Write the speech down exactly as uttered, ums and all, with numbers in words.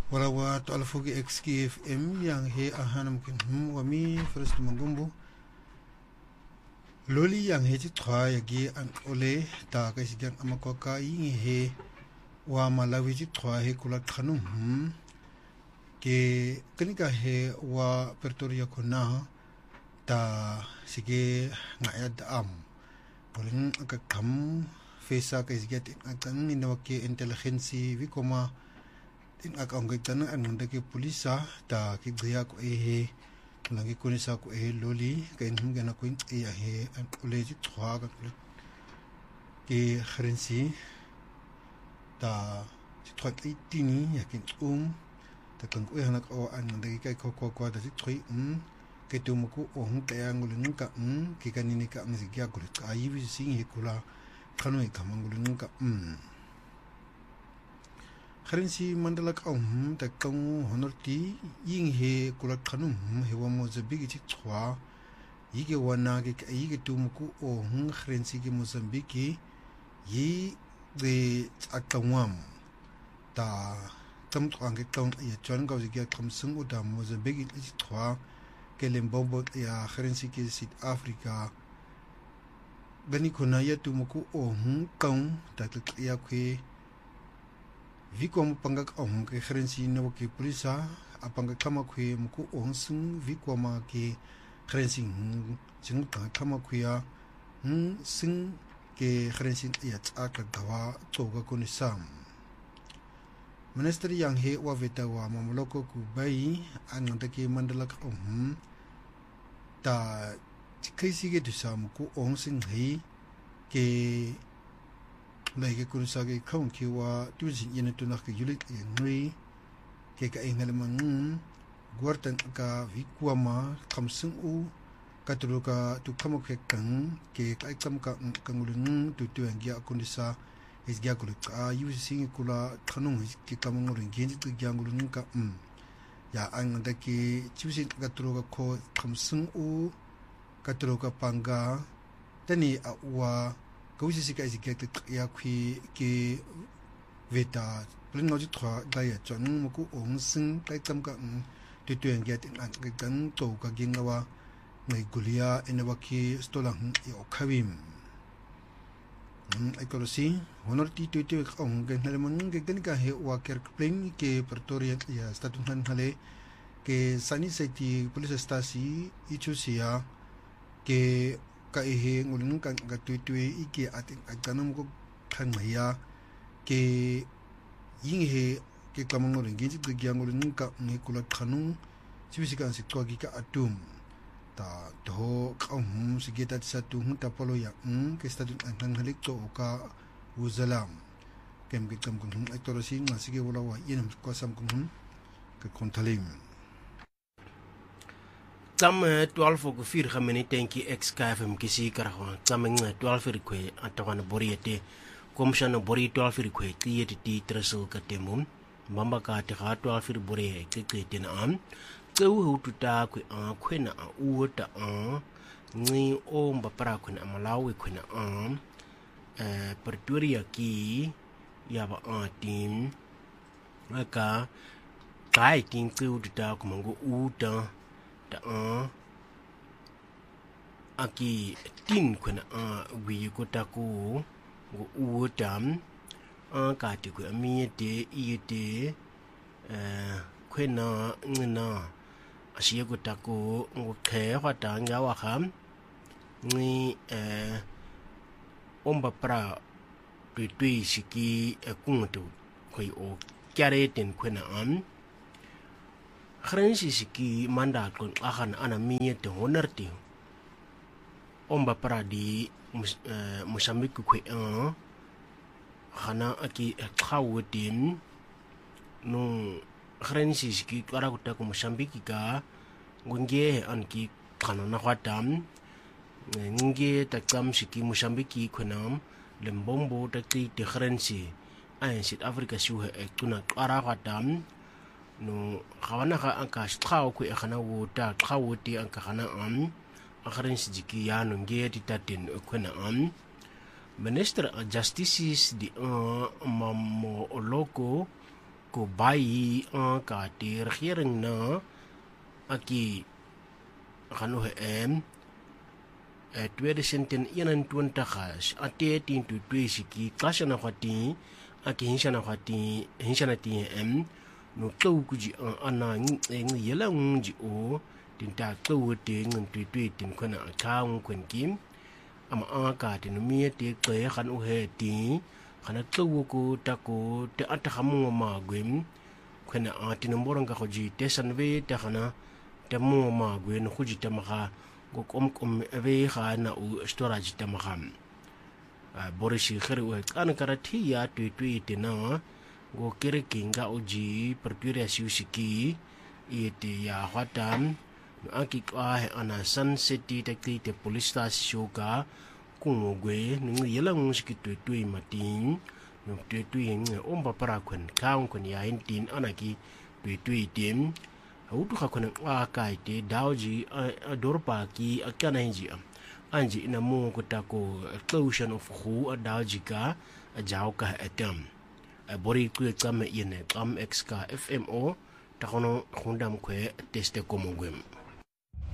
wala wa to alfugi X K F M yang he ahanam kin hum wa mi first mangumbu loli yang he twa yagi an ole ta ka sigan amakoka yin he wa malawi ti twa he kula khanum hum ke kanika he wa pertoria kona ta sige ngayad am bolin ka kam fesa ka sigat akan inawake intelligence vi koma tin akang gitana anong dake pulisa ta kigya ko eh langi kunisa ko eh loli kain hum gana ko eh he an college thwa ka ke kharensi ta thwa tini yakin um ta kang ko hanak o anong dake kai ko ko ko ta thoi um ke tumuku o hum kaya ngulun ka um ke kanini ka ang sigya ko ka ayi sing he kula kanoi kamangulun ka um Kharensi mandalak um ta kang honorti ying he kulak khanum he wa Mozambique chi chwa yige wana ge yige tumuku o hun kharensi ge Mozambique yi de akawam ta tam twang ge tong ya chon ga ge kam sung u da Mozambique chi chwa ke lembombo ya kharensi ge South Africa gani khona ya tumuku o hun kang ta ya kwe Vikom pangak om ke kharensi no ke polisa apanga kama khwe muku onsung vikoma ke kharensi jing ta kama khya hm sing ke kharensi ya tsaka dawa choga kun sam minister yang he wa veta wa mamloko ku bai an da ke mandalak om ta kaisi ge dusam ku onsung he ke Like Kurusagi Konki wa Tuzin Yenetunak Yulit Yangri, Keka Engelman, Guartan Ka Vikuama, Kamsung U, Katruka to Kamokekan, Kek Ikamka Kangulun, to two and Gia Kundisa, is Gakulika, using Kula Kanung, Kikamur and Genji to Yangulunka. Ya Angdaki, choosing Katruka ko Kamsung U, Katruka Panga, Tani Awa. Kausi sika isiket ya kwi ke veta plingo ji thwa da ya chon muku ong sing kai kam ka tu tu yang get an kan to ka gingawa ngai gulia enawaki stolang yo khawim ai ko si honor ti tu tu ong gen hale man ge gen ka he wa ker plin ke Pretoria ya statun han hale ke sani seti police stasi ichusia ke ka ehe ngulun kan ga tuitui ike atin atanam ko khangaya ke ying he ke kamangor ngi ji gyang ngulun ka ngi kula khanu sibisikan si twagi ka atum ta to qam sigeta satu hunta polo ya um ke stadun an halik to ka uzalam kem ke kam kun aktorosi ngasige wala wa yin ko sam kun ke kontalim Tam twaalf ko vier gamene tenki X K F M kisi karwa tam ng twaalf rikwe atawana boriete komshana bori twaalf rikwe tiete ti tresul katemum mamba ka te ha twaalf bori ke ke tin am tseu hu tuta kwe a kwena a uta a ni o mbapara kwena malawi kwena am eh Pretoria ki ya ba a tin aka kai tin tseu tuta ko mango uta da aki tin kuna a wi ko ta ko go u dam a ka ti ko mi te i te eh kwena ngina asiya ko ta ko go khe wa ta nga wa kham ni eh omba pra tui tui siki ku tu khoi o kyare ten kwena am Kharensi siki manda kon akan ana miye te honerti omba paradi Mozambique kwe an khana aki khawutin no kharensi siki kara kuta ko Mozambique ka ngonge an ki khana na khatam nge takam siki Mozambique kwenam lembombo takti te kharensi ay South Africa suhe tuna kara khatam no kawana ka angka straw ku ekana wuta khawuti angka kana am akharin sijiki ya no nge ditatin kwena am Minister of Justice di uh, mamo oloko ko bai a ka te regering na aki kanu he em twintig eenentwintig as ate tin tu twisiki klasa na kwati aki hinsha na kwati hinsha na ti em no tlo ku ji ana ng yela ngi o tin ta tlo te ng tu tu tin khona account kwen kim ama aka tin mi te kle khan u he ti khana tlo ku ta ko te ata khamu ma gwem khona atin mborang ka khoji te sanwe ta khana te mo ma gwen khoji te ma go kom kom ave kha na u storage te ma kham borishi khare u kan karati ya tu tu te na go kere kinga uji perpira siusiki ite ya khatam aki ka ana Sun City takti te police station ka kung gwe ngi yelang siki tu tu matin no tu tu ing omba para kwen kaung kwen ya intin anaki tu tu tim autu ka kwen a kai te dauji dorpa ki akana hinji anji ina mo ko ta ko closure of khu a dauji ka a jaw ka etam a bori ku tsam ine kam x ka fmo ta kono khundam kwe teste ko mo gwem